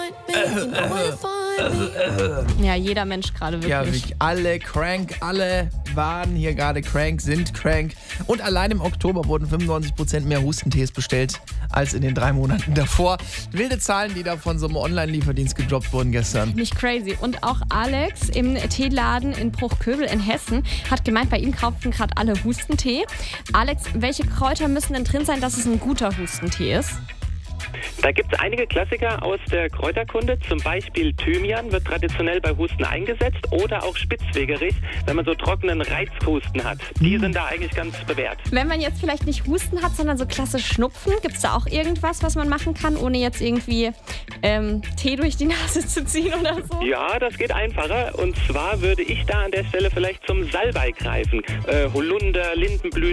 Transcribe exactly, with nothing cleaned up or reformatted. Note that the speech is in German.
Ja, jeder Mensch gerade wirklich. Ja, wirklich alle crank, alle waren hier gerade crank, sind crank. Und allein im Oktober wurden fünfundneunzig Prozent mehr Hustentees bestellt als in den drei Monaten davor. Wilde Zahlen, die da von so einem Online-Lieferdienst gedroppt wurden gestern. Nicht crazy. Und auch Alex im Teeladen in Bruchköbel in Hessen hat gemeint, bei ihm kaufen gerade alle Hustentee. Alex, welche Kräuter müssen denn drin sein, dass es ein guter Hustentee ist? Da gibt es einige Klassiker aus der Kräuterkunde, zum Beispiel Thymian wird traditionell bei Husten eingesetzt oder auch Spitzwegerich, wenn man so trockenen Reizhusten hat. Die sind da eigentlich ganz bewährt. Wenn man jetzt vielleicht nicht Husten hat, sondern so klassisch Schnupfen, gibt es da auch irgendwas, was man machen kann, ohne jetzt irgendwie ähm, Tee durch die Nase zu ziehen oder so? Ja, das geht einfacher. Und zwar würde ich da an der Stelle vielleicht zum Salbei greifen. Äh, Holunder, Lindenblüte.